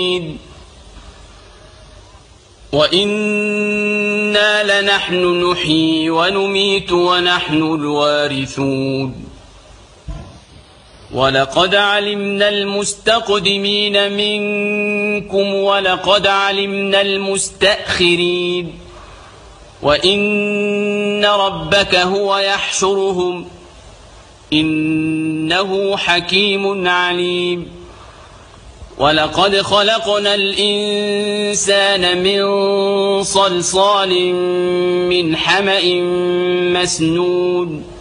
وإنا لنحن نحيي ونميت ونحن الوارثون ولقد علمنا المستقدمين منكم ولقد علمنا المستأخرين وإن ربك هو يحشرهم إنه حكيم عليم ولقد خلقنا الإنسان من صلصال من حمأ مسنون